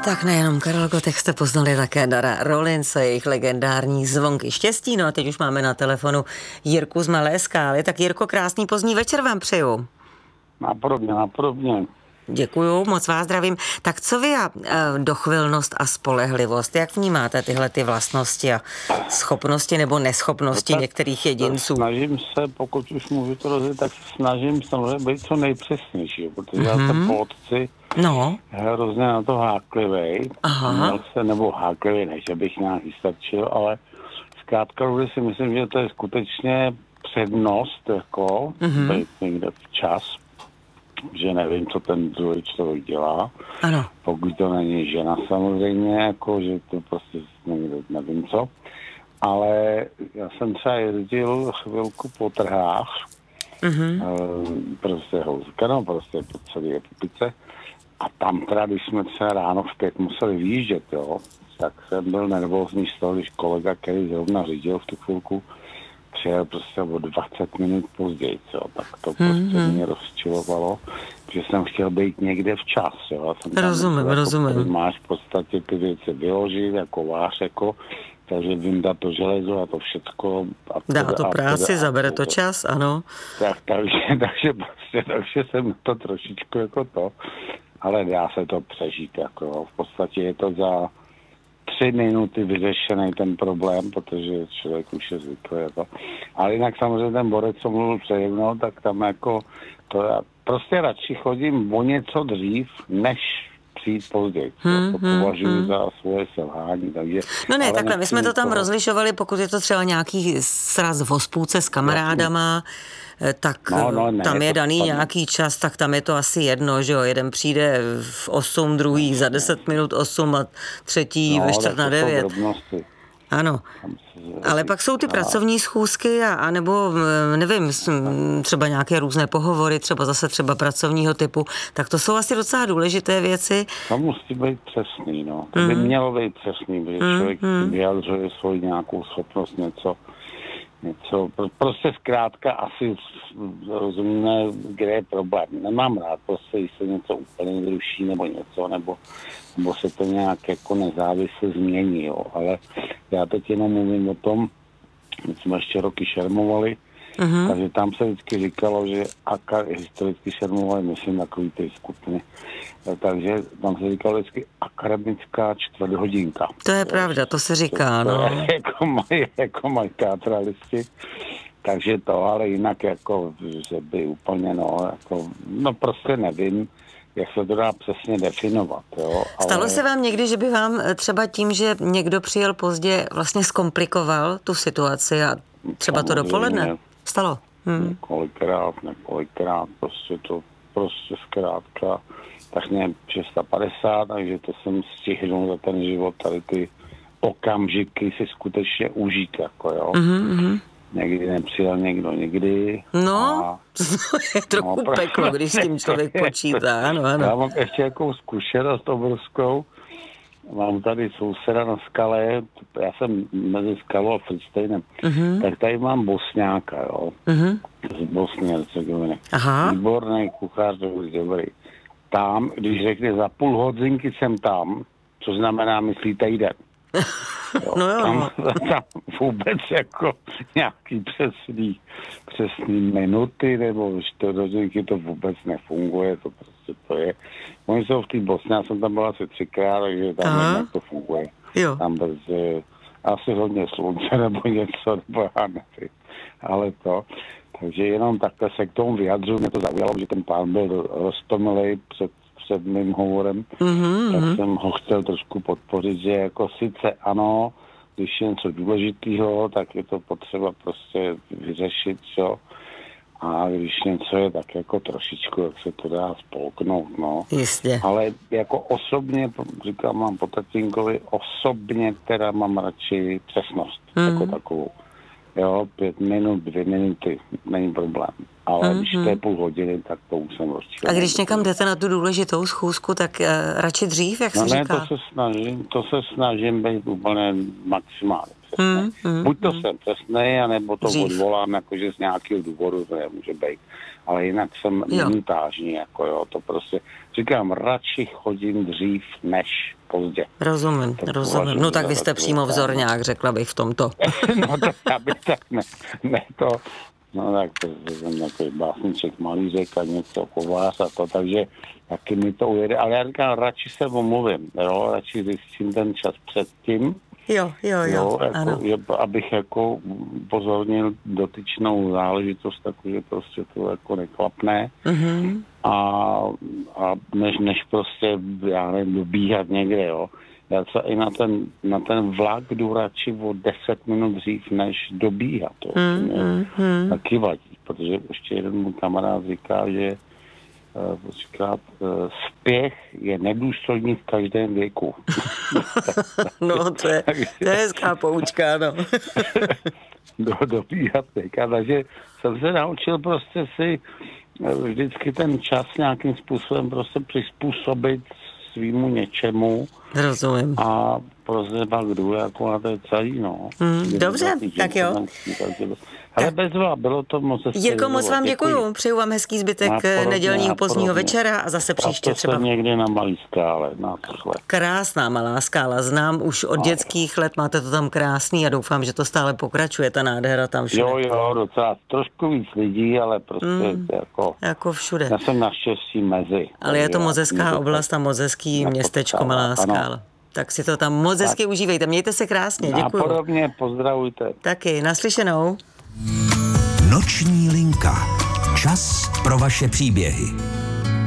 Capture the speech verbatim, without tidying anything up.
Tak nejenom Karel Gotech, jste poznali také Dara Rollins a jejich legendární Zvonky štěstí. No a teď už máme na telefonu Jirku z Malé Skály. Tak Jirko, krásný pozdní večer vám přeju. Napodobně, napodobně. Děkuju, moc vás zdravím. Tak co vy a dochvilnost a spolehlivost, jak vnímáte tyhle ty vlastnosti a schopnosti nebo neschopnosti no některých jedinců? Snažím se, pokud už můžu to rozdělit, tak snažím samozřejmě být co nejpřesnější, protože mm-hmm. já jsem po otci no. hrozně na to háklivej. Měl se, nebo háklivej, ne, že bych nějak vystačil, ale zkrátka si myslím, že to je skutečně přednost, jako mm-hmm. být někde včas, že nevím, co ten druhý člověk dělá. Ano. Pokud to není žena samozřejmě, jako, že to prostě nevím co. Ale já jsem třeba jezdil chvilku po trhách, mm-hmm. prostě houzka, no prostě po celé republice. A tam teda, když jsme třeba ráno v pět museli vyjíždět, jo, tak jsem byl nervózní z toho, když kolega, který zrovna řídil v tu chvilku, přijel prostě o dvacet minut později, jo, tak to prostě mm-hmm. mě rozčilovalo, že jsem chtěl být někde včas, jo. Jsem rozumím, tam, rozumím. Jako, máš v podstatě ty věci vyložit, jako váš, jako, takže vyndat to železo a to všecko. A dá to práci, a zabere to čas, ano. Tak, takže, takže, prostě, takže jsem to trošičku jako to, ale dá se to přežít, jako v podstatě je to za tři minuty vyřešený ten problém, protože člověk už je zvyklý. Jako. Ale jinak samozřejmě ten borec, co mluvil přede mnou, tak tam jako to já prostě radši chodím o něco dřív, než přijít později. Hmm, to považuji hmm, za svoje selhání. Takže, no ne, takhle, my jsme to tam toho rozlišovali, pokud je to třeba nějaký sraz v hospůdce s kamarádama, tak no, no, ne, tam je daný tam nějaký čas, tak tam je to asi jedno, že jo, jeden přijde v osm, druhý za deset minut osm a třetí no, ve čtvrt na devět. Ano, ale pak jsou ty pracovní schůzky a, a nebo, nevím, třeba nějaké různé pohovory, třeba zase třeba pracovního typu, tak to jsou asi docela důležité věci. To musí být přesný, no. To by mm. mělo být přesný, protože mm. člověk mm. vyjadřuje svoji nějakou schopnost, něco, něco, prostě zkrátka asi rozumíme, kde je problém. Nemám rád, prostě, když se něco úplně vyruší nebo něco, nebo, nebo se to nějak jako nezávisle změní, jo. Ale já teď jenom mluvím o tom, my jsme ještě roky šermovali, uh-huh. takže tam se vždycky říkalo, že aka, historicky šermovali, myslím, takový ty skupiny, takže tam se říkalo vždycky akademická čtvrthodinka. To je pravda, to se říká, to, no. To je, jako mají jako maj teatralisti, takže to, ale jinak jako, že by úplně, no, jako, no prostě nevím, jak se to dá přesně definovat. Jo? Ale... Stalo se vám někdy, že by vám třeba tím, že někdo přijel pozdě, vlastně zkomplikoval tu situaci a třeba samozřejmě, to dopoledne? Stalo? Hmm. Několikrát, několikrát, prostě to prostě zkrátka, tak mě šest set padesát, takže to jsem stihnul za ten život, tady ty okamžiky si skutečně užít, jako jo. Mm-hmm. Někdy nepřijel někdo, někdy. No, a... to je trochu no, peklo, když s tím člověk počítá, ano, ano. Já mám ještě jakou zkušenost obrovskou. Mám tady souseda na skale, já jsem mezi Skalou a Fritsteinem, uh-huh. tak tady mám Bosňáka, jo, uh-huh. z Bosny a Hercegoviny. Výborný kuchař, dobrý, dobrý. Tam, když řekne za půl hodinky jsem tam, co znamená, myslí týden. Jo, no jo. Tam, tam vůbec jako nějaký přesný, přesný minuty nebo čtyři hodinky to vůbec nefunguje, to prostě to je. Oni jsou v té Bosně, já jsem tam byl asi třikrát, takže tam nevím, jak to funguje. Jo. Tam bez, asi hodně slunce nebo něco, nebo já nevím, ale to. Takže jenom takhle se k tomu vyjadřuju, mě to zaujalo, že ten pán byl roztomilej před před mým hovorem, mm-hmm. tak jsem ho chtěl trošku podpořit, že jako sice ano, když je něco důležitého, tak je to potřeba prostě vyřešit, jo. A když něco je tak jako trošičku, jak se to dá spolknout, no. Jistě. Ale jako osobně, říkám, mám po tatínkovi, osobně teda mám radši přesnost, mm. jako takovou. Jo, pět minut, dvě minuty, není problém. Ale mm-hmm. když to je půl hodiny, tak to už jsem rozčílený. A když někam jdete na tu důležitou schůzku, tak uh, radši dřív, jak no se ne, říká? to se snažím, to se snažím být úplně maximálně přesný. Mm, mm, Buď to mm. jsem přesný, anebo to dřív. Odvolám, jakože z nějakého důvodu to nemůže být. ale jinak jsem mintážní, jako jo, to prostě, říkám, radši chodím dřív než pozdě. Rozumím, to rozumím. No tak vy jste přímo vzorňák, řekla bych v tomto. No tak já bych tak ne, ne to, no tak to jsem takový básniček, malířek a něco, kovář a to, takže taky mi to ujede, ale já říkám, radši se omluvím, jo, radši zjistím ten čas předtím, Jo, jo, jo, jo jako, ano. Je, abych jako pozornil dotyčnou záležitost, takže prostě to jako neklapne. Mm-hmm. A, a než, než prostě, já nevím, dobíhat někde, jo. Já se i na ten, na ten vlak jdu radši o deset minut dřív, než dobíhat, jo. Mm-hmm. Taky vadí, protože ještě jeden můj kamarád říká, že říkat, spěch je nedůstojný v každém věku. No, to je, to je hezká poučka, no. Do, dobíhat věka, takže jsem se naučil prostě si vždycky ten čas nějakým způsobem prostě přizpůsobit svýmu něčemu. Rozumím. A prostě pak jdu jako na té celý, no. Mm, dobře, tak jo. Ale bezva, bylo to moc hezké. Jirko, moc vám děkuju. Přeju vám hezký zbytek nedělního pozdního večera a zase příště a to třeba. někde na malý skále, na let. Krásná malá skála, znám už od no. dětských let, máte to tam krásný a doufám, že to stále pokračuje, ta nádhera tam všude. Jo, jo, docela trošku víc lidí, ale prostě mm, jako... Jako všude. Já jsem naštěstí mezi. Ale je to moc hezká oblast a moc hezký městečko, malá skála. Tak si to tam moc hezky užívejte. Mějte se krásně, děkuju. A podobně, pozdravujte. Taky, naslyšenou. Noční linka. Čas pro vaše příběhy.